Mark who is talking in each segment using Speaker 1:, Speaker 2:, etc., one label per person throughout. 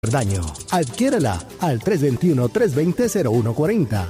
Speaker 1: Daño. Adquiérala al 321-320-0140.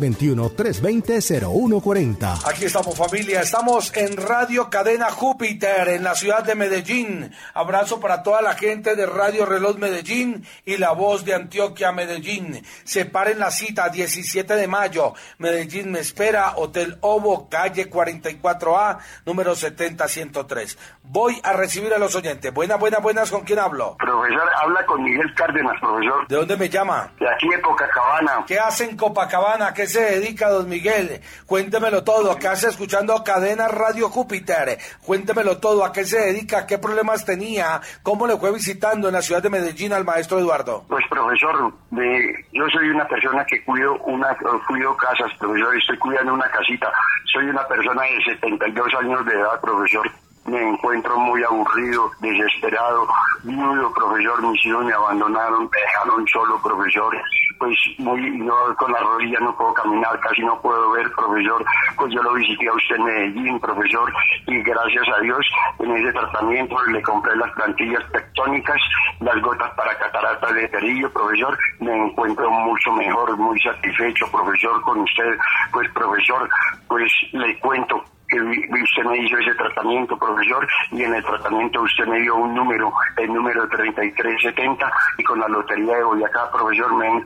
Speaker 1: 321-320-0140.
Speaker 2: Aquí estamos, familia. Estamos en Radio Cadena Júpiter, en la ciudad de Medellín. Abrazo para toda la gente de Radio Reloj Medellín y La Voz de Antioquia Medellín. Separen la cita, 17 de mayo. Medellín me espera, Hotel Ovo, calle 44A, número 70103. Voy a recibir a los oyentes. Buenas, ¿con quién hablo?
Speaker 3: Profesor, habla con Miguel Cárdenas, profesor.
Speaker 2: ¿De dónde me llama?
Speaker 3: De aquí de Copacabana.
Speaker 2: ¿Qué hace en Copacabana? ¿A qué se dedica, don Miguel? Cuéntemelo todo. ¿Qué hace escuchando Cadena Radio Júpiter? Cuéntemelo todo. ¿A qué se dedica? ¿Qué problemas tenía? ¿Cómo le fue visitando en la ciudad de Medellín al maestro Eduardo?
Speaker 3: Pues, profesor, yo soy una persona que cuido casas, profesor. Estoy cuidando una casita. Soy una persona de 72 años de edad, profesor. Me encuentro muy aburrido, desesperado, viudo, profesor. Mis hijos me abandonaron, me dejaron solo, profesor. Pues con la rodilla no puedo caminar, casi no puedo ver, profesor. Pues yo lo visité a usted en Medellín, profesor, y gracias a Dios en ese tratamiento le compré las plantillas tectónicas, las gotas para cataratas de Perillo, profesor. Me encuentro mucho mejor, muy satisfecho, profesor, con usted. Pues, profesor, pues le cuento que usted me hizo ese tratamiento, profesor, y en el tratamiento usted me dio un número, el número 3370, y con la lotería de Boyacá, profesor, me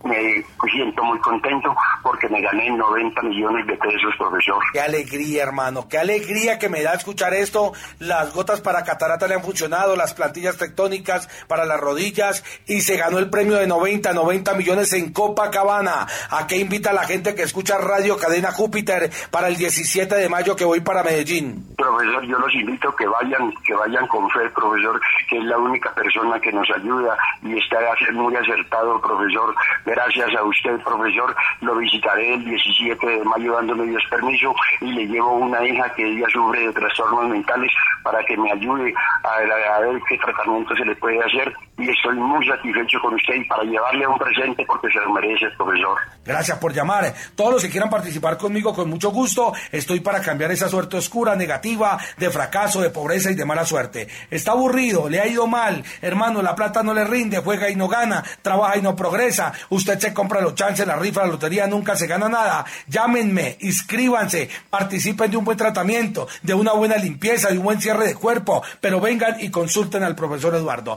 Speaker 3: siento muy contento porque me gané 90 millones de pesos, profesor.
Speaker 2: Qué alegría, hermano, qué alegría que me da escuchar esto. Las gotas para catarata le han funcionado, las plantillas tectónicas para las rodillas, y se ganó el premio de 90 millones en Copacabana. ¿A qué invita a la gente que escucha Radio Cadena Júpiter para el 17 de mayo que voy para Medellín?
Speaker 3: Profesor, yo los invito a que vayan con fe, profesor, que es la única persona que nos ayuda y está muy acertado, profesor. Gracias a usted, profesor, lo visitaré el 17 de mayo dándole Dios permiso, y le llevo una hija que ella sufre de trastornos mentales para que me ayude a ver qué tratamiento se le puede hacer, y estoy muy satisfecho con usted y para llevarle un presente porque se lo merece, profesor.
Speaker 2: Gracias por llamar. Todos los que quieran participar conmigo, con mucho gusto, estoy para cambiar esa suerte oscura, negativa, de fracaso, de pobreza y de mala suerte. Está aburrido, le ha ido mal, hermano, la plata no le rinde, juega y no gana, trabaja y no progresa, usted se compra los chances, la rifa, la lotería, nunca se gana nada. Llámenme, inscríbanse, participen de un buen tratamiento, de una buena limpieza, de un buen cierre de cuerpo, pero vengan y consulten al profesor Eduardo.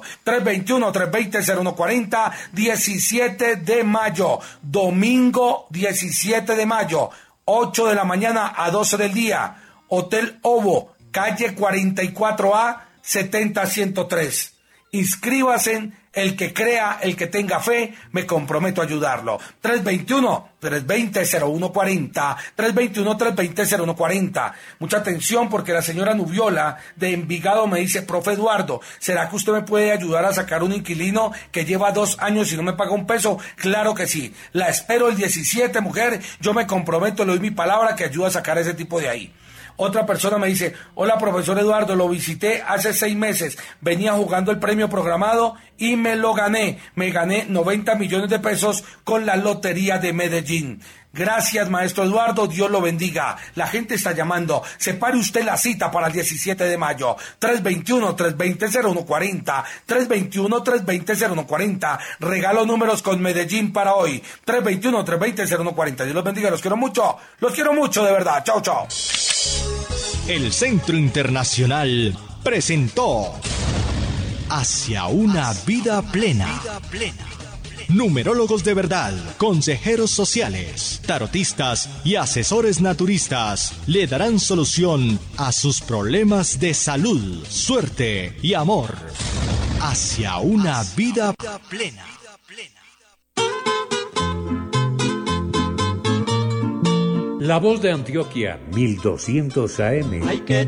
Speaker 2: 321-320-0140, 17 de mayo, domingo 17 de mayo, 8 de la mañana a 12 del día, Hotel Ovo, calle 44A, 70103. Inscríbase, el que crea, el que tenga fe, me comprometo a ayudarlo. 321-320-0140, 321-320-0140. Mucha atención porque la señora Nubiola de Envigado me dice: profe Eduardo, ¿será que usted me puede ayudar a sacar un inquilino que lleva 2 años y no me paga un peso? Claro que sí, la espero el 17, mujer, yo me comprometo, le doy mi palabra que ayuda a sacar a ese tipo de ahí. Otra persona me dice: hola, profesor Eduardo, lo visité hace 6 meses, venía jugando el premio programado y me lo gané. Me gané 90 millones de pesos con la lotería de Medellín. Gracias, maestro Eduardo, Dios lo bendiga. La gente está llamando. Separe usted la cita para el 17 de mayo. 321-320-0140. 321-320-0140. Regalo números con Medellín para hoy. 321-320-0140. Dios los bendiga, los quiero mucho de verdad. Chao, chao.
Speaker 4: El Centro Internacional presentó Hacia una vida plena. Numerólogos de verdad, consejeros sociales, tarotistas y asesores naturistas le darán solución a sus problemas de salud, suerte y amor. Hacia una vida plena.
Speaker 5: La Voz de Antioquia, 1200 AM.